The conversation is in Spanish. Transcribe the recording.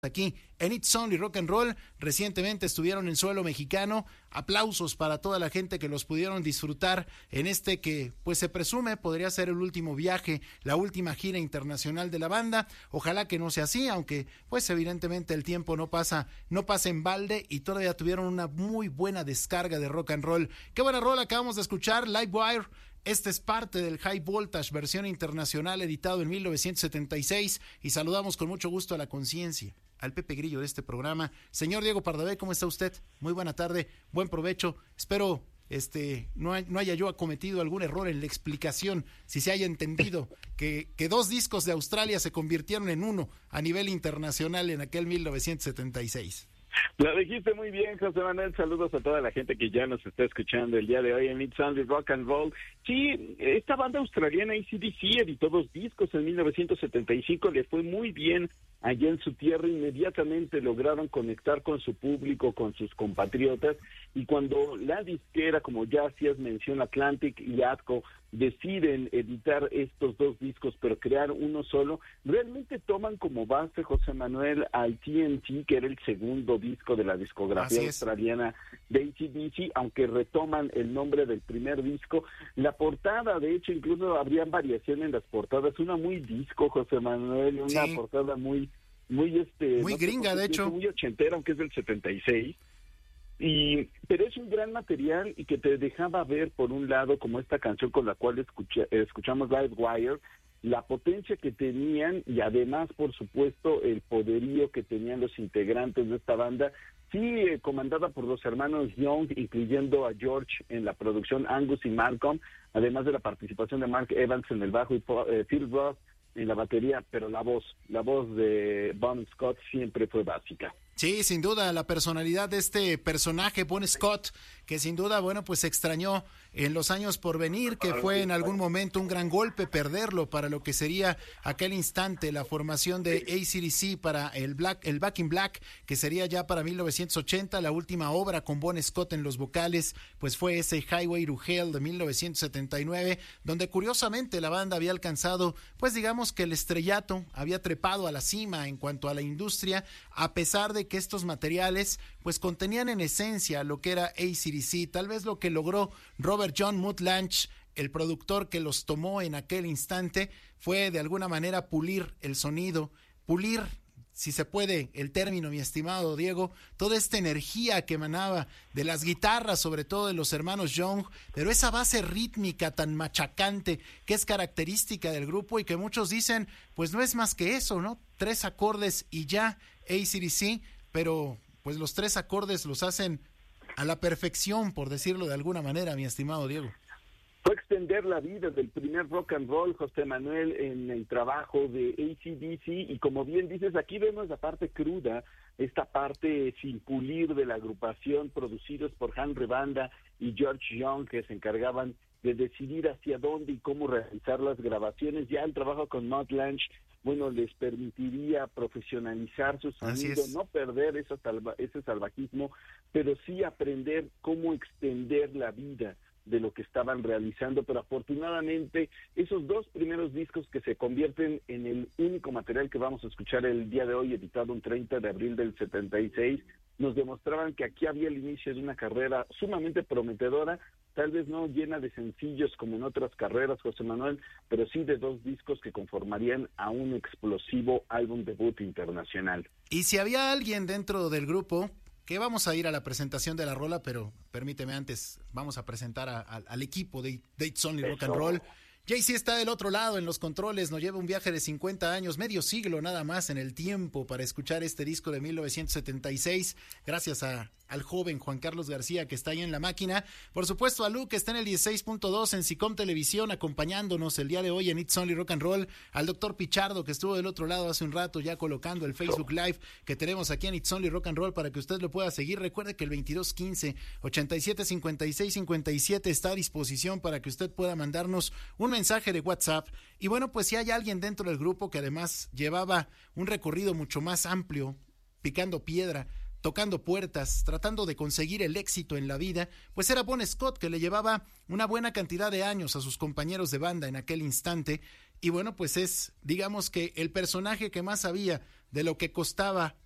aquí en It's Only Rock and Roll. Recientemente estuvieron en suelo mexicano. Aplausos para toda la gente que los pudieron disfrutar en este que pues se presume podría ser el último viaje, la última gira internacional de la banda. Ojalá que no sea así, aunque pues evidentemente el tiempo no pasa en balde y todavía tuvieron una muy buena descarga de rock and roll. Qué buena rola acabamos de escuchar, Livewire. Este es parte del High Voltage, versión internacional, editado en 1976, y saludamos con mucho gusto a la conciencia, al Pepe Grillo de este programa. Señor Diego Pardavé, ¿cómo está usted? Muy buena tarde, buen provecho. Espero no haya yo cometido algún error en la explicación, si se haya entendido que dos discos de Australia se convirtieron en uno a nivel internacional en aquel 1976. Lo dijiste muy bien, José Manuel. Saludos a toda la gente que ya nos está escuchando el día de hoy en It's Only Rock and Roll. Sí, esta banda australiana AC/DC editó 2 discos en 1975, le fue muy bien allá en su tierra, inmediatamente lograron conectar con su público, con sus compatriotas, y cuando la disquera, como ya hacías mención, Atlantic y Atco, deciden editar estos 2 discos, pero crear uno solo, realmente toman como base, José Manuel, al TNT, que era el segundo disco de la discografía australiana de AC/DC, aunque retoman el nombre del primer disco. La portada, de hecho, incluso habría variación en las portadas, una muy disco, José Manuel, una portada muy gringa, de hecho, muy ochentera, aunque es del 76. Pero es un gran material y que te dejaba ver, por un lado, como esta canción con la cual escuchamos Livewire, la potencia que tenían y además, por supuesto, el poderío que tenían los integrantes de esta banda, comandada por los hermanos Young, incluyendo a George en la producción, Angus y Malcolm, además de la participación de Mark Evans en el bajo y Phil Roth en la batería, pero la voz de Bon Scott siempre fue básica. Sí, sin duda, la personalidad de este personaje, Bon Scott, que sin duda, bueno, pues se extrañó en los años por venir, que fue en algún momento un gran golpe perderlo para lo que sería aquel instante la formación de AC/DC para el Back in Black, que sería ya para 1980, la última obra con Bon Scott en los vocales, pues fue ese Highway to Hell de 1979, donde curiosamente la banda había alcanzado, pues digamos que el estrellato, había trepado a la cima en cuanto a la industria, a pesar de que estos materiales pues contenían en esencia lo que era AC/DC, tal vez lo que logró Robert John Mutt-Lange, el productor que los tomó en aquel instante, fue de alguna manera pulir el sonido, pulir, si se puede el término, mi estimado Diego, toda esta energía que emanaba de las guitarras, sobre todo de los hermanos Young, pero esa base rítmica tan machacante que es característica del grupo y que muchos dicen, pues no es más que eso, ¿no? 3 acordes y ya, AC/DC, pero pues los 3 acordes los hacen a la perfección, por decirlo de alguna manera, mi estimado Diego. Fue extender la vida del primer rock and roll, José Manuel, en el trabajo de AC/DC, y como bien dices, aquí vemos la parte cruda, esta parte sin pulir de la agrupación, producidos por Henry Banda y George Young, que se encargaban de decidir hacia dónde y cómo realizar las grabaciones. Ya el trabajo con Mutt-Lange, bueno, les permitiría profesionalizar su sonido, no perder ese salvajismo, pero sí aprender cómo extender la vida de lo que estaban realizando. Pero afortunadamente esos 2 primeros discos, que se convierten en el único material que vamos a escuchar el día de hoy, editado un 30 de abril del 76, nos demostraban que aquí había el inicio de una carrera sumamente prometedora, tal vez no llena de sencillos como en otras carreras, José Manuel, pero sí de 2 discos que conformarían a un explosivo álbum debut internacional. Y si había alguien dentro del grupo, que vamos a ir a la presentación de la rola, pero permíteme antes, vamos a presentar al equipo de It's Only Rock and Roll. JC está del otro lado en los controles, nos lleva un viaje de 50 años, medio siglo nada más en el tiempo para escuchar este disco de 1976, gracias al joven Juan Carlos García, que está ahí en la máquina. Por supuesto a Lu, que está en el 16.2 en SICOM Televisión, acompañándonos el día de hoy en It's Only Rock and Roll. Al doctor Pichardo, que estuvo del otro lado hace un rato ya colocando el Facebook Live que tenemos aquí en It's Only Rock and Roll para que usted lo pueda seguir. Recuerde que el 2215-875657 está a disposición para que usted pueda mandarnos un mensaje de WhatsApp. Y bueno, pues si hay alguien dentro del grupo que además llevaba un recorrido mucho más amplio, picando piedra, tocando puertas, tratando de conseguir el éxito en la vida, pues era Bon Scott, que le llevaba una buena cantidad de años a sus compañeros de banda en aquel instante, y bueno, pues es, digamos que el personaje que más sabía de lo que costaba